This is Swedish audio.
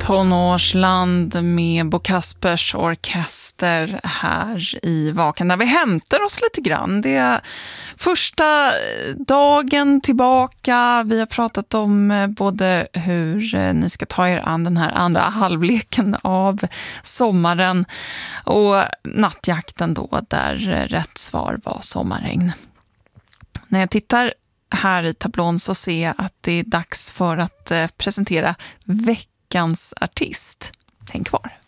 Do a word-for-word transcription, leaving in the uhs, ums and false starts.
Tonårsland med Bo Kaspers orkester här i Vaken, där vi hämtar oss lite grann. Det är första dagen tillbaka. Vi har pratat om både hur ni ska ta er an den här andra halvleken av sommaren och nattjakten då, där rätt svar var sommarregn. När jag tittar här i tablån så ser jag att det är dags för att presentera veckans artist. Häng kvar.